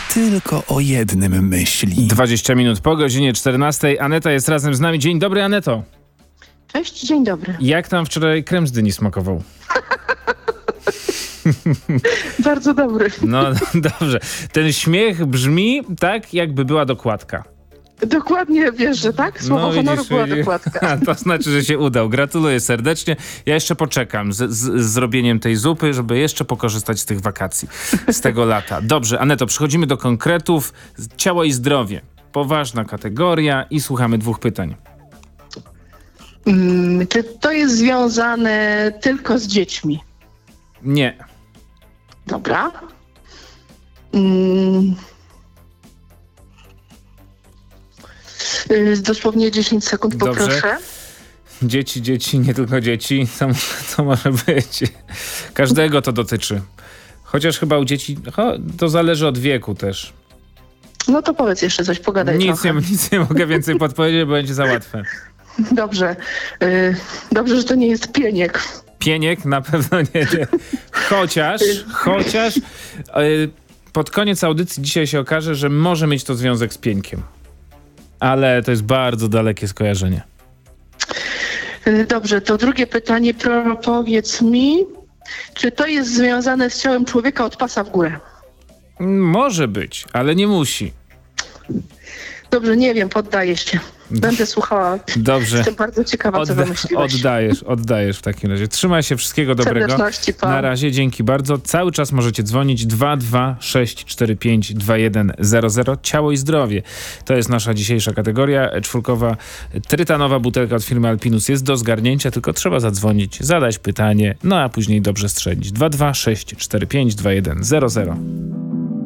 tylko o jednym myśli. 20 minut po godzinie 14. Aneta jest razem z nami. Dzień dobry, Aneto. Cześć, dzień dobry. Jak tam wczoraj krem z dyni smakował? Bardzo dobry. No dobrze. Ten śmiech brzmi tak, jakby była dokładka. Dokładnie wiesz, że tak? Słowo honoru była dokładka. To znaczy, że się udał. Gratuluję serdecznie. Ja jeszcze poczekam z zrobieniem tej zupy, żeby jeszcze pokorzystać z tych wakacji, z tego lata. Dobrze, Aneto, przechodzimy do konkretów. Ciało i zdrowie. Poważna kategoria i słuchamy 2 pytań. Czy to jest związane tylko z dziećmi? Nie. Dobra. Dosłownie 10 sekund Dobrze. poproszę. Dzieci, nie tylko dzieci. Co może być? Każdego to dotyczy. Chociaż chyba u dzieci to zależy od wieku też. No to powiedz jeszcze coś, pogadaj trochę. Nic nie mogę więcej podpowiedzieć, bo będzie za łatwe. Dobrze. Dobrze, że to nie jest pieniek. Pieniek? Na pewno nie. Chociaż pod koniec audycji dzisiaj się okaże, że może mieć to związek z pieńkiem. Ale to jest bardzo dalekie skojarzenie. Dobrze, to drugie pytanie. Powiedz mi, czy to jest związane z ciałem człowieka od pasa w górę? Może być, ale nie musi. Dobrze, nie wiem, poddaję się. Będę słuchała. Dobrze. Jestem bardzo ciekawa, co wymyśliłeś. Oddajesz w takim razie. Trzymaj się, wszystkiego dobrego. Serdeczności, pa. Na razie, dzięki bardzo. Cały czas możecie dzwonić 226452100. Ciało i zdrowie. To jest nasza dzisiejsza kategoria. 4 trytanowa butelka od firmy Alpinus jest do zgarnięcia, tylko trzeba zadzwonić, zadać pytanie, no a później dobrze strzelić. 226452100.